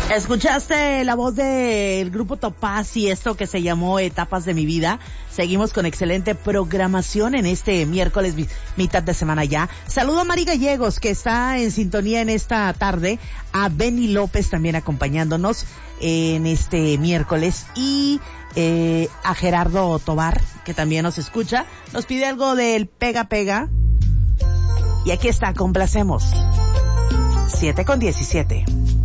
Escuchaste la voz del grupo Topaz y esto que se llamó Etapas de mi vida. Seguimos con excelente programación en este miércoles, mitad de semana ya. Saludo a Mari Gallegos, que está en sintonía en esta tarde. A Benny López también acompañándonos en este miércoles. Y a Gerardo Tobar, que también nos escucha. Nos pide algo del Pega Pega. Y aquí está, complacemos. 7:17.